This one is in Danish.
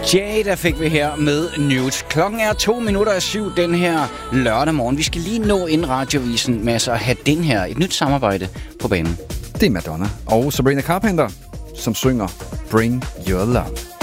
Jada fik vi her med Nude. Klokken er 7:02 den her lørdag morgen. Vi skal lige nå ind radiovisen med at have den her, et nyt samarbejde på banen. Det er Madonna og Sabrina Carpenter, som synger Bring Your Love.